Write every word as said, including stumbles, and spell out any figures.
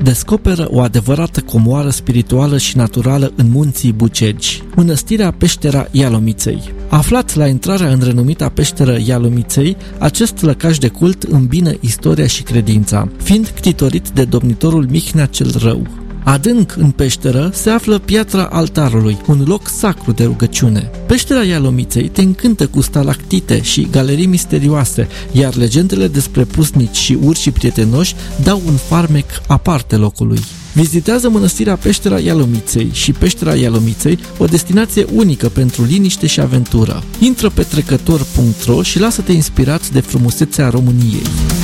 descoperă o adevărată comoară spirituală și naturală în munții Bucegi, mănăstirea Peștera Ialomiței. Aflat la intrarea în renumita peșteră Ialomiței, acest lăcaș de cult îmbină istoria și credința, fiind ctitorit de domnitorul Mihnea cel Rău. Adânc în peșteră se află piatra altarului, un loc sacru de rugăciune. Peștera Ialomiței te încântă cu stalactite și galerii misterioase, iar legendele despre pusnici și urși prietenoși dau un farmec aparte locului. Vizitează mănăstirea Peștera Ialomiței și Peștera Ialomiței, o destinație unică pentru liniște și aventură. Intră pe trecător punct ro și lasă-te inspirat de frumusețea României.